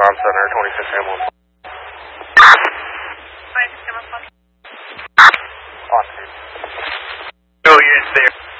Comm Center, 26 ambulance. 26 ambulance. On. No units there.